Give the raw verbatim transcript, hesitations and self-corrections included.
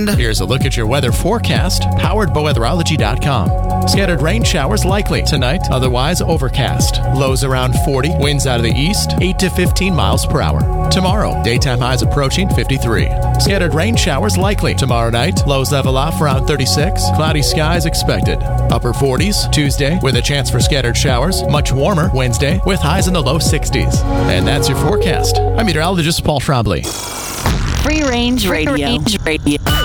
wind. Here's a look at your weather forecast, powered by weatherology dot com. Scattered rain showers likely tonight, otherwise overcast. Lows around forty, winds out of the east, eight to fifteen miles per hour. Tomorrow, daytime highs approaching fifty-three. Scattered rain showers likely tomorrow night, lows level off around thirty-six, cloudy skies expected. Upper forties Tuesday with a chance for scattered showers, much warmer Wednesday with highs in the low sixties. And that's your forecast. I'm meteorologist Paul Trombley. Free Range Radio. Free Range Radio.